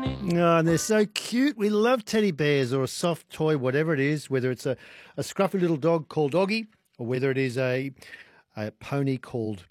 Oh, and they're so cute. We love teddy bears or a soft toy, whatever it is, whether it's a scruffy little dog called Doggy or whether it is a pony called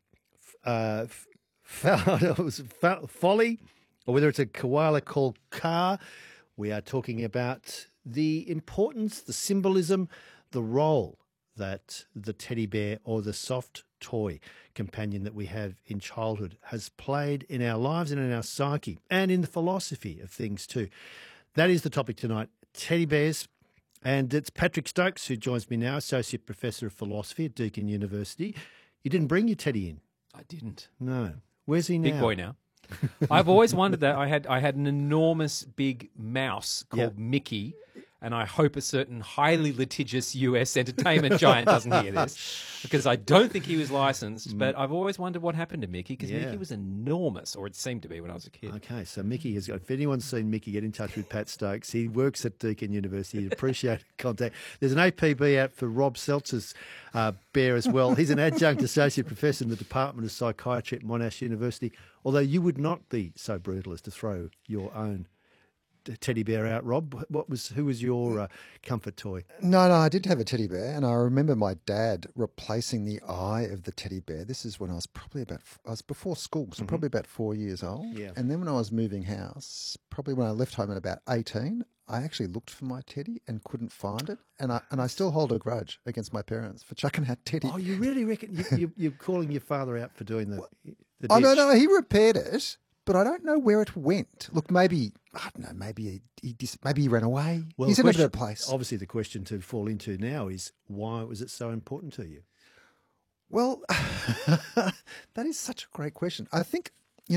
Folly or whether it's a koala called Car. We are talking about the importance, the symbolism, the role that the teddy bear or the soft toy companion that we have in childhood has played in our lives and in our psyche and in the philosophy of things too. That is the topic tonight, teddy bears. And it's Patrick Stokes who joins me now, Associate Professor of Philosophy at Deakin University. You didn't bring your teddy in? I didn't. No. Where's he now? Big boy now. I've always wondered that. I had an enormous big mouse called Mickey, and I hope a certain highly litigious US entertainment giant doesn't hear this, because I don't think he was licensed, but I've always wondered what happened to Mickey, because Mickey was enormous, or it seemed to be when I was a kid. Okay, so Mickey has got, if anyone's seen Mickey, get in touch with Pat Stokes. He works at Deakin University. He'd appreciate contact. There's an APB out for Rob Seltzer's bear as well. He's an adjunct associate professor in the Department of Psychiatry at Monash University, although you would not be so brutal as to throw your own teddy bear out, Rob. Who was your comfort toy? No, I did have a teddy bear, and I remember my dad replacing the eye of the teddy bear. This is when I was I was before school, so probably about 4 years old. Yeah. And then when I was moving house, probably when I left home at about 18, I actually looked for my teddy and couldn't find it, and I still hold a grudge against my parents for chucking that teddy. Oh, you really reckon you're calling your father out for doing the Oh, ditch? no, he repaired it. But I don't know where it went. Look, maybe, I don't know, maybe he ran away. Well, He's in a better place. Obviously, the question to fall into now is, why was it so important to you? Well, that is such a great question. I think,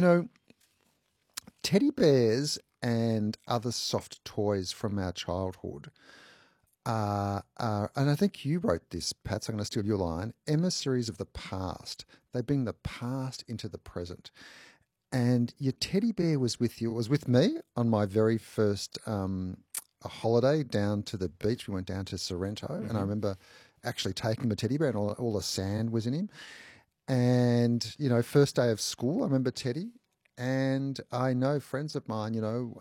teddy bears and other soft toys from our childhood and I think you wrote this, Pat, so I'm going to steal your line, emissaries of the past. They bring the past into the present. And your teddy bear was with you. It was with me on my very first a holiday down to the beach. We went down to Sorrento, and I remember actually taking the teddy bear, and all the sand was in him. And first day of school, I remember Teddy. And I know friends of mine,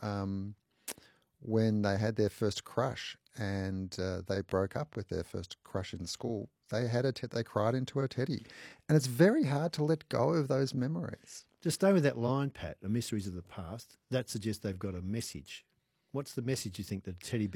when they had their first crush and they broke up with their first crush in school, they had they cried into a teddy, and it's very hard to let go of those memories. Just stay with that line, Pat, the mysteries of the past. That suggests they've got a message. What's the message you think the teddy bear